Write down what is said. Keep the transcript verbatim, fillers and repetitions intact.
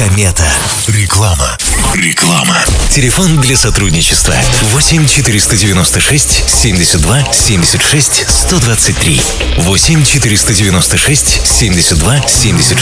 Комета. Реклама. Реклама. Телефон для сотрудничества восемь четыреста девяносто шесть семьдесят два семьдесят шесть сто двадцать три. восемь четыреста девяносто шесть семьдесят два семьдесят